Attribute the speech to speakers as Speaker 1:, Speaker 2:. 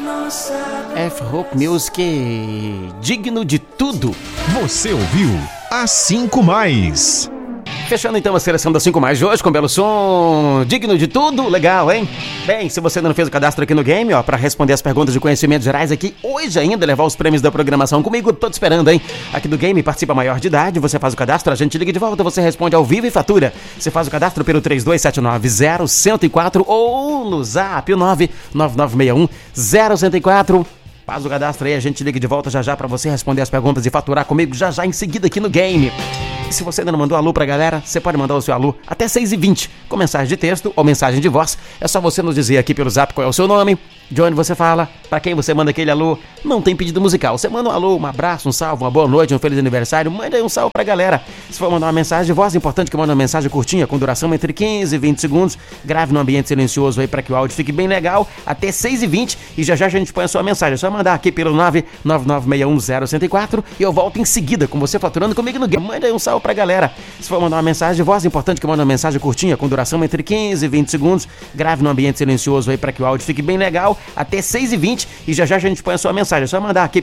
Speaker 1: F-Hope Music, digno de tudo.
Speaker 2: Você ouviu a 5+.
Speaker 1: Fechando então a seleção da 5+, de hoje com belo som, digno de tudo, legal, hein? Bem, se você ainda não fez o cadastro aqui no game, ó, pra responder as perguntas de conhecimentos gerais aqui, hoje ainda levar os prêmios da programação comigo, tô te esperando, hein? Aqui do game, participa maior de idade, você faz o cadastro, a gente liga de volta, você responde ao vivo e fatura. Você faz o cadastro pelo 32790104 ou no zap, o 999610104. Faz o cadastro aí, a gente liga de volta já pra você responder as perguntas e faturar comigo já em seguida aqui no game. E se você ainda não mandou alô pra galera, você pode mandar o seu alô até 6h20, com mensagem de texto ou mensagem de voz. É só você nos dizer aqui pelo zap qual é o seu nome, de onde você fala, pra quem você manda aquele alô. Não tem pedido musical, você manda um alô, um abraço, um salve, uma boa noite, um feliz aniversário, manda aí um salve pra galera. Se for mandar uma mensagem de voz, é importante que manda uma mensagem curtinha, com duração entre 15 e 20 segundos, grave no ambiente silencioso aí pra que o áudio fique bem legal, até 6h20, e já a gente põe a sua mensagem. É só mandar aqui pelo 999610104 e eu volto em seguida com você faturando comigo no game. Manda aí um salve pra galera. Se for mandar uma mensagem de voz, é importante que manda uma mensagem curtinha, com duração entre 15 e 20 segundos, grave no ambiente silencioso aí pra que o áudio fique bem legal, até 6h20, e já a gente põe a sua mensagem. É só mandar aqui